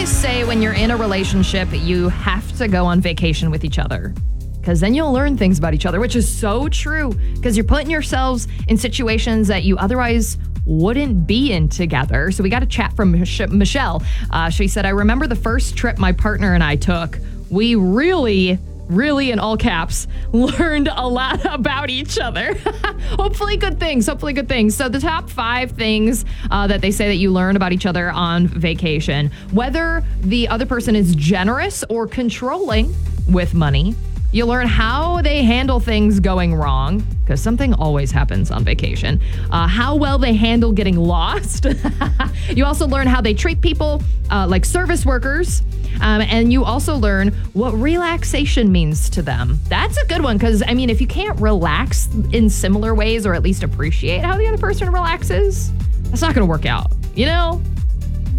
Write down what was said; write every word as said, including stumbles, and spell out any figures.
always say when you're in a relationship, you have to go on vacation with each other. Because then you'll learn things about each other, which is so true. Because you're putting yourselves in situations that you otherwise wouldn't be in together. So we got a chat from Mich- Michelle. Uh, she said, I remember the first trip my partner and I took. We really, really, in all caps, learned a lot about each other. Hopefully good things. Hopefully good things. So the top five things uh, that they say that you learn about each other on vacation. Whether the other person is generous or controlling with money. You learn how they handle things going wrong, because something always happens on vacation. Uh, how well they handle getting lost. You also learn how they treat people uh, like service workers. Um, and you also learn what relaxation means to them. That's a good one, because, I mean, if you can't relax in similar ways or at least appreciate how the other person relaxes, that's not going to work out, you know?